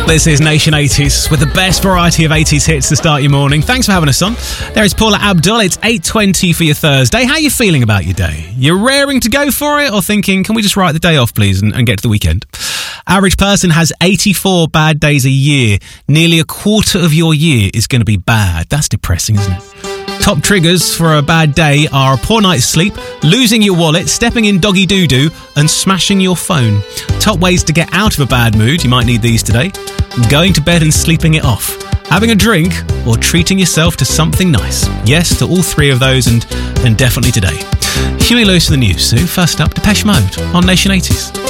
This is Nation 80s with the best variety of 80s hits to start your morning. Thanks for having us on. There is Paula Abdul. It's 8:20 for your Thursday. How are you feeling about your day? You're raring to go for it or thinking, can we just write the day off, please, and get to the weekend? Average person has 84 bad days a year. Nearly a quarter of your year is going to be bad. That's depressing, isn't it? Top triggers for a bad day are a poor night's sleep, losing your wallet, stepping in doggy doo-doo, and smashing your phone. Top ways to get out of a bad mood, you might need these today: going to bed and sleeping it off, having a drink, or treating yourself to something nice. Yes to all three of those, and definitely today. Huey Lewis for the news. So first up, Depeche Mode on Nation 80s.